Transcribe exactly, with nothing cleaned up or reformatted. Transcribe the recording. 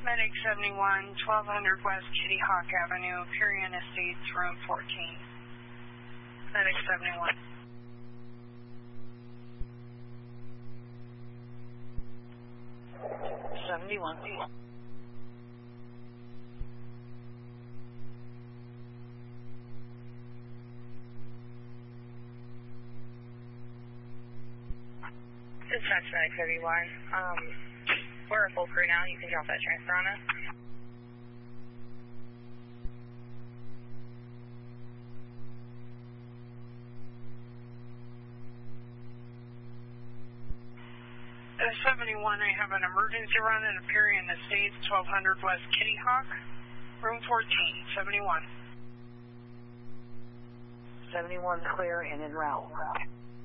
Medic seventy-one, twelve hundred West Kitty Hawk Avenue, Purian Estates, room fourteen. Medic seventy-one. seventy-one. Dispatch Medic seventy-one. Um, we're a full crew now. You can drop that transfer on us. Uh, seventy-one, I have an emergency run at Purian Estates, twelve hundred West Kitty Hawk, room fourteen, seventy-one. seventy-one clear and en route.